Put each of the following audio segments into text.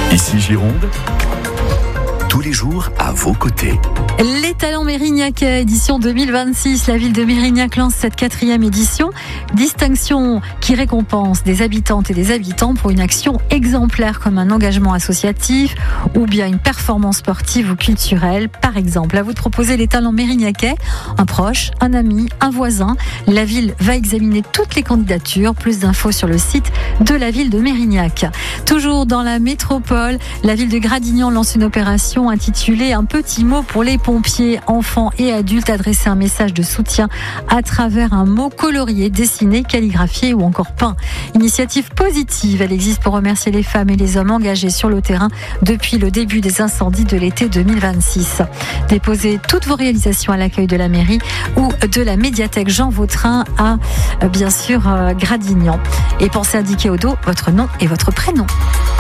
Ici Gironde, tous les jours à vos côtés. Les talents mérignacais, édition 2026. La ville de Mérignac lance cette 4e édition. Distinction qui récompense des habitantes et des habitants pour une action exemplaire comme un engagement associatif ou bien une performance sportive ou culturelle. Par exemple, à vous de proposer les talents mérignacais, un proche, un ami, un voisin. La ville va examiner toutes les candidatures. Plus d'infos sur le site de la ville de Mérignac. Toujours dans la métropole, la ville de Gradignan lance une opération intitulée Un petit mot pour les pompiers, enfants et adultes, adresser un message de soutien à travers un mot colorié, dessiné, calligraphié ou encore peint. Initiative positive, elle existe pour remercier les femmes et les hommes engagés sur le terrain depuis le début des incendies de l'été 2026. Déposez toutes vos réalisations à l'accueil de la mairie ou de la médiathèque Jean Vautrin à, bien sûr, Gradignan. Et pensez à indiquer au dos votre nom et votre prénom.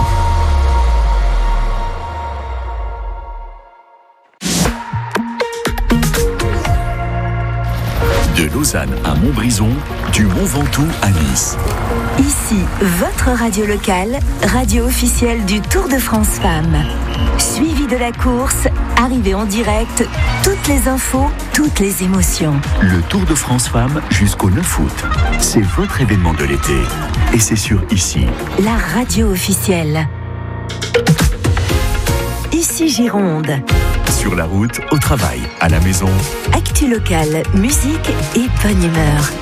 De Lausanne à Montbrison, du Mont Ventoux à Nice. Ici, votre radio locale, radio officielle du Tour de France Femmes. Suivi de la course, arrivée en direct, toutes les infos, toutes les émotions. Le Tour de France Femmes jusqu'au 9 août. C'est votre événement de l'été. Et c'est sur Ici. La radio officielle. Ici Gironde. Sur la route, au travail, à la maison. Actu locale, musique et bonne humeur.